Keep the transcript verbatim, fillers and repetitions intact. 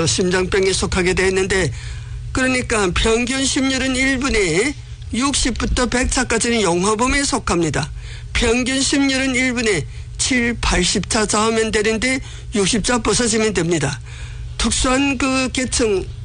그 심장병에 속하게 되었는데 그러니까 평균 심률은 일 분에 육십부터 백 차까지는 용화범에 속합니다. 평균 심률은 일 분에 칠, 팔십 차 자으면 되는데 육십 차 벗어지면 됩니다. 특수한 그 계층